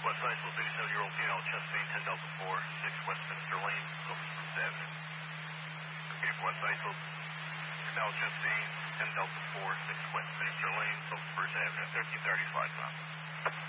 West Islip, 87-year-old female, chest pain, 10 Delta 4, 6 Westminster Lane, Silver Spruce Avenue. Repeat, West Islip, female, chest pain, 10 Delta 4, 6 Westminster Lane, Silver Spruce Avenue, 1335 now.